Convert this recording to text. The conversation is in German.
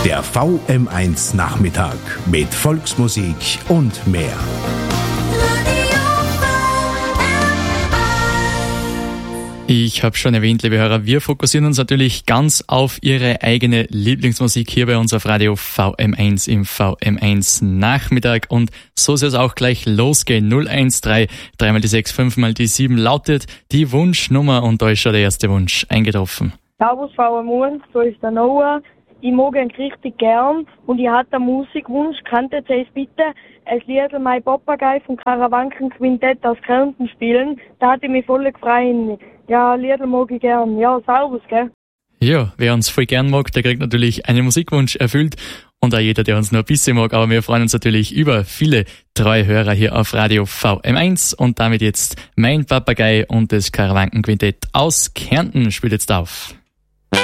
Der VM1 Nachmittag mit Volksmusik und mehr. Ich habe schon erwähnt, liebe Hörer, wir fokussieren uns natürlich ganz auf Ihre eigene Lieblingsmusik hier bei uns auf Radio VM1 im VM1 Nachmittag. Und so soll es auch gleich losgehen. 013, 3 mal die 6, 5 mal die 7 lautet die Wunschnummer. Und da ist schon der erste Wunsch eingetroffen. Servus VM1, so ist der Noah. Ich mag ihn richtig gern und ich hatte einen Musikwunsch. Könntet ihr es bitte ein Lied «Mein Papagei» vom Karawanken Quintett aus Kärnten spielen? Da hat ich mich voll gefreut. Ja, Lieder mag ich gern. Ja, servus, gell? Ja, wer uns voll gern mag, der kriegt natürlich einen Musikwunsch erfüllt. Und auch jeder, der uns nur ein bisschen mag. Aber wir freuen uns natürlich über viele treue Hörer hier auf Radio VM1. Und damit jetzt «Mein Papagei» und das Karawanken Quintett aus Kärnten spielt jetzt auf.